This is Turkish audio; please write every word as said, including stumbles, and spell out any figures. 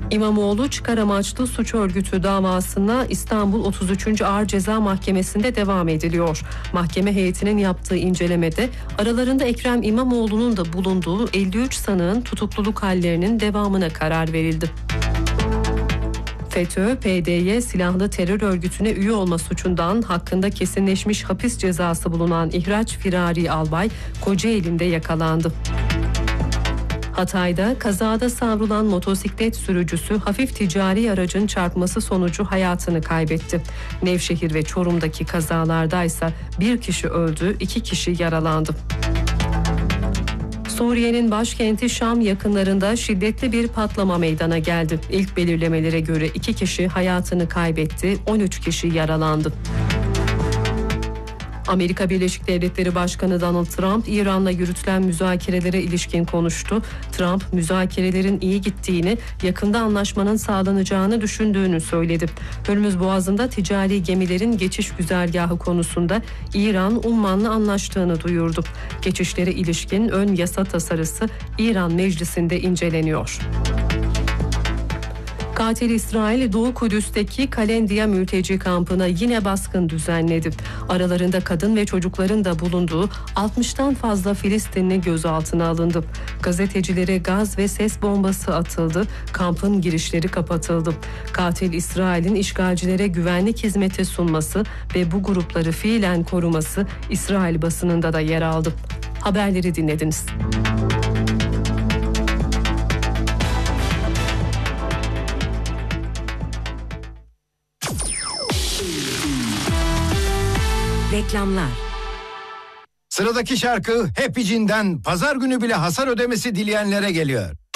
İmamoğlu çıkar amaçlı suç örgütü davasına İstanbul otuz üçüncü Ağır Ceza Mahkemesi'nde devam ediliyor. Mahkeme heyetinin yaptığı incelemede aralarında Ekrem İmamoğlu'nun da bulunduğu elli üç sanığın tutukluluk hallerinin devamına karar verildi. FETÖ, P D Y silahlı terör örgütüne üye olma suçundan hakkında kesinleşmiş hapis cezası bulunan İhraç Firari Albay Kocaeli'nde yakalandı. Hatay'da kazada savrulan motosiklet sürücüsü hafif ticari aracın çarpması sonucu hayatını kaybetti. Nevşehir ve Çorum'daki kazalardaysa bir kişi öldü, iki kişi yaralandı. Suriye'nin başkenti Şam yakınlarında şiddetli bir patlama meydana geldi. İlk belirlemelere göre iki kişi hayatını kaybetti, on üç kişi yaralandı. Amerika Birleşik Devletleri Başkanı Donald Trump, İran'la yürütülen müzakerelere ilişkin konuştu. Trump, müzakerelerin iyi gittiğini, yakında anlaşmanın sağlanacağını düşündüğünü söyledi. Hürmüz Boğazı'nda ticari gemilerin geçiş güzergahı konusunda İran, Umman'la anlaştığını duyurdu. Geçişlere ilişkin ön yasa tasarısı İran Meclisi'nde inceleniyor. Katil İsrail, Doğu Kudüs'teki Kalendia mülteci kampına yine baskın düzenledi. Aralarında kadın ve çocukların da bulunduğu altmıştan fazla Filistinli gözaltına alındı. Gazetecilere gaz ve ses bombası atıldı. Kampın girişleri kapatıldı. Katil İsrail'in işgalcilere güvenlik hizmeti sunması ve bu grupları fiilen koruması İsrail basınında da yer aldı. Haberleri dinlediniz. Reklamlar. Sıradaki şarkı Happy Jean'den pazar günü bile hasar ödemesi dileyenlere geliyor.